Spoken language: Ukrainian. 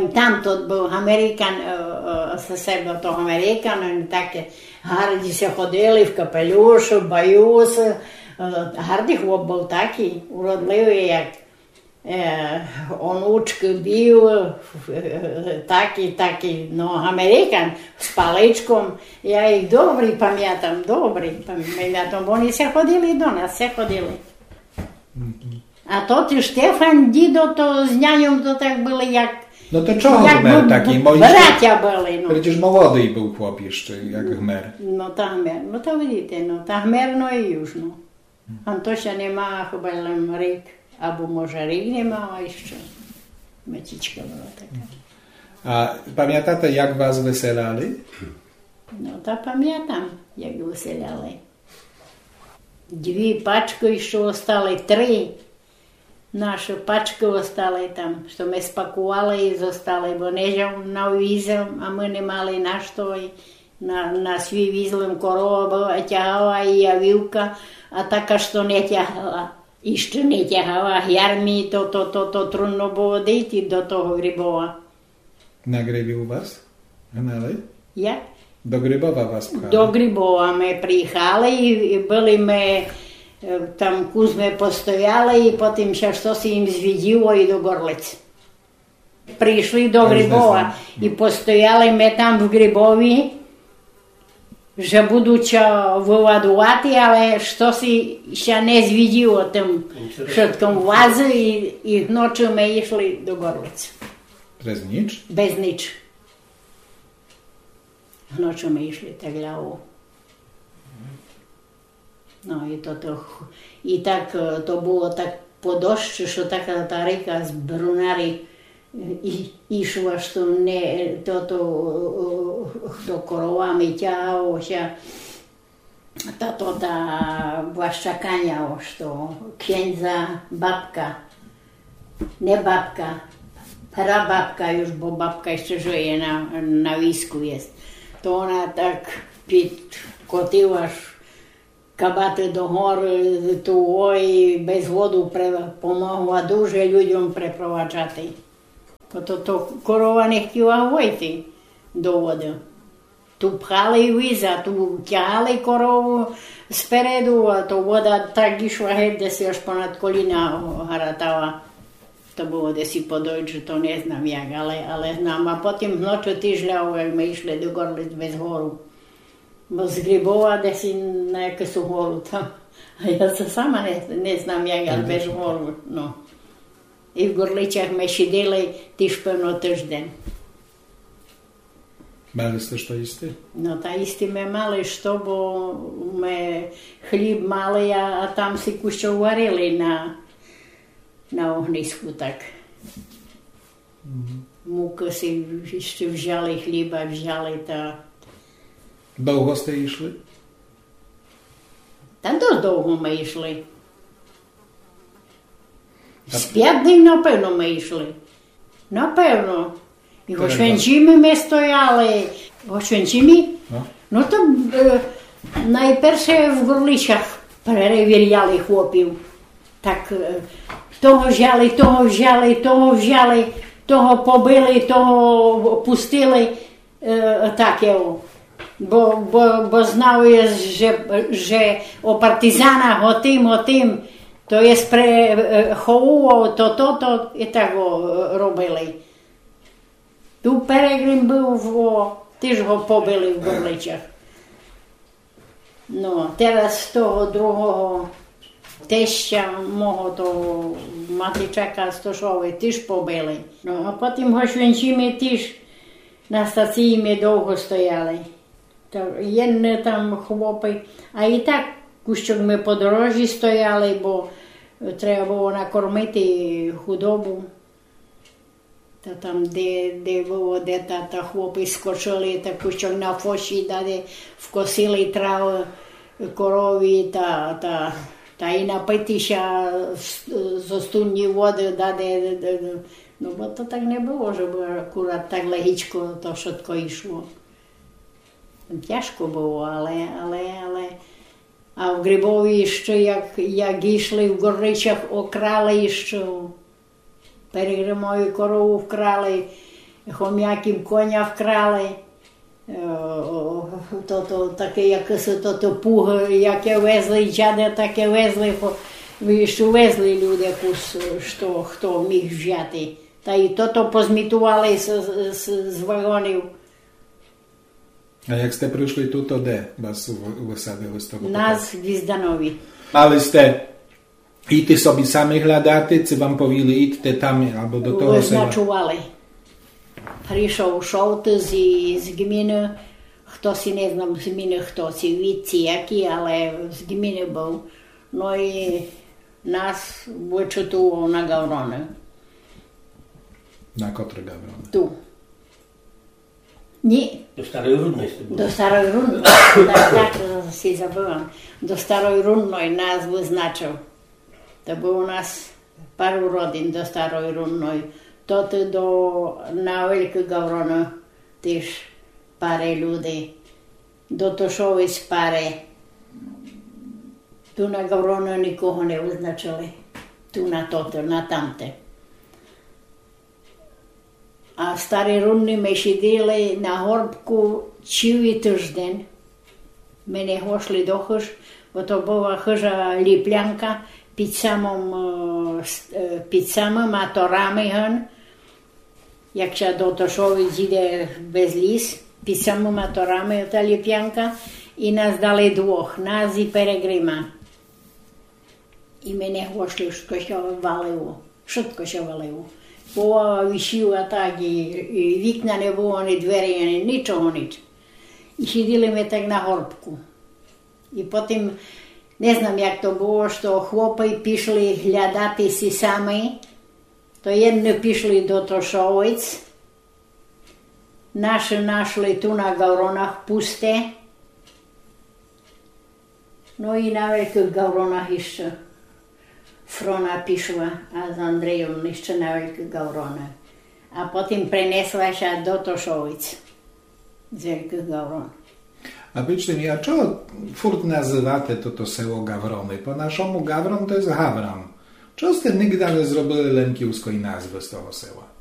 tamto був американ, за себе того американ, вони такі гарді се ходили в капелюшу, баюси. Гарний хлоп був такий, уродливий, як онучки бив, такий, ну, американ з паличком. Я їх добре пам'ятам, вони все ходили до нас, все ходили. А то ти Штефан, дідо, то з няням то так були, jak no to czego Gmer taki? Bracia byli. No. Przecież młody był chłop jeszcze, jak Gmer. No ta Gmer, no to widzicie, no ta Gmer, no i już, no. Antosia nie ma chyba ryk, albo może ryk nie ma, a jeszcze meciczka była taka. A pamiętacie, jak was weselali? No to pamiętam, jak weselali. 2 paczki jeszcze zostały, 3. Nasze paczki zostały tam, що ми спакували і zostały, бо нежав на візем, а ми не мали на що. На свій візлем корова тягала і вівка, а така, що не тягала. І ще не тягала ярмі, то трудно було дійти до того Грибова. Na Gryby u was? Gnali? Jak? Do Grybowa was pchali? До Грибова ми приїхали і були ми там кузьми постояли, і потім ще щось їм звіділо і до Горлиць. Прийшли до Грибова і постояли ми там в Грибові, вже будучи виладувати, але щось ще не звіділо тим швидком вази, і ночі ми йшли до Горлиць. Без ніч? Без ніч. Ночі ми йшли так ляво. No i tak to było tak po deszczu, że taka ta reka z Brunary išła, że to do korowami ciało się, to ta błaszczakania, że księdza babka, nie babka, prababka już, bo babka jeszcze żyje, na wysku jest, to ona tak kotiła кабати до гори, тугої, без воду допомогла дуже людям припроваджати. То корова не хотіла вийти до води. Ту пхали віза, ту тягали корову спереду, а то вода так ішла геть, десь аж понад коліна гаратала. То було десь і подойти, що то не знав як, але знав. А потім вночі тижляв, як ми йшли до Горлиць без гору. Бо з Грибова десь на якусь гору там. А я це сама не знам як, але без гору. Ну. І в Горличах ми сиділи теж певно тиждень. Мали сте що їсти? Ну, та їсти ми мали що, бо ми хліб мали, а там си кущо варили на огниску так. Муки си ще взяли, хліба взяли та... Довго сте йшли? Та дуже довго ми йшли. З 5 днів, напевно, ми йшли. Напевно. І в Ошвенчимі ми стояли. В Ошвенчимі? Ну, то найперше в Горличах перевіряли хлопів. Так, того взяли, того взяли, того взяли, того побили, того пустили. Так, його. Bo znał jest, że o partyzanach, o tym, to jest prechowało, to i tak robili. Tu Peregrin był, też go pobili w Gorlicach. No, teraz z toho drugiego teścia mojego, to Matyczaka Stoszowy też pobili. No, a potem w Oświęcimie też na stacji my długo stojali. Єдне там хлопи, а і так кущок ми по дорожі стояли, бо треба було накормити худобу. Та там, де було, де та хлопи скочили, та кущок на фоші, де вкосили траву корові, та і напитися з студні води, ну, бо то так не було, щоб акурат так легічко то швидко йшло. Тяжко було, але... А в Грибові ще, як йшли в Горличах, окрали ще. Перегримою корову вкрали, Хом'яків коня вкрали. Таке, як пуги, яке везли, чади таке везли, що везли люди, хто міг взяти. Та і позмітували з вагонів. A jak ste prišli tuto, kde vás usadili z toho? Nás v Gvizdanovi. Mali ste íti sobi sami hľadáte, či vám povili íďte tam, alebo do toho sela? Označovali. Prišol šolt z gminy, kto si neznam z gminy, kto si víci, jaký, ale z gminy bol. No i nás vyčutoval na Gavrone. Na kotre Gavrone? Tu. Ні. До Старої Рудної було. До Старої Рудної, так всі забувам. До Старої Рудної нас визначив. Це був у нас пару родин до Старої Рудної. Тут на Велику Гаврону теж пари люди. До Тошовиць пари. Ту на Гаврону нікого не визначили. Ту на тоте, на тамте. А в Старій Рудні ми сиділи на горбку цілий тиждень. Ми не йшли до хиж, бо то була хижа ліплянка під самими аторами. Якщо до Тошовиць йде без ліс, під самими аторами та ліплянка. І нас дали двох, нас і Перегрима. І ми не йшли, швидко що валило. Бо висіла так, і вікна не було, ні двері, нічого. І сиділи ми так на горбку. І потім, не знаю, як то було, що хлопці пішли глядатися самі, то одні пішли до Тошовиць, наші знайшли ту на Гавронах пусте, ну і на Великих Гавронах ще. Frona пішла, а з Андрієм ще на Велику Гаврону. А потім принеслася до Тошовиць з Великих Гаврон. A powiedzcie mi, a czego furt nazywacie to selo Gawrony? Po naszemu Gawron to jest Gawron. Czego ste nigdy nie zrobili lenkiewskiej nazwy z tego sela?